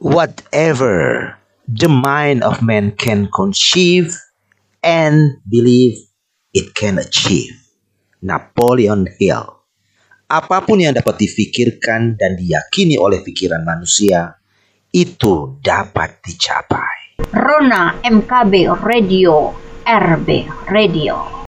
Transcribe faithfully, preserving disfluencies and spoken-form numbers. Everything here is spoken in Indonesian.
Whatever the mind of man can conceive and believe, it can achieve. Napoleon Hill. Apapun yang dapat difikirkan dan diyakini oleh pikiran manusia, itu dapat dicapai. Rona M K B Radio, R B Radio.